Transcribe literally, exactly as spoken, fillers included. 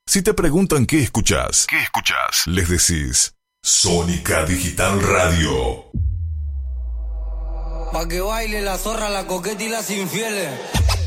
Si te preguntan qué escuchás, ¿qué escuchás? Les decís Sónica Digital Radio. Pa' que baile la zorra, la coqueta y las infieles.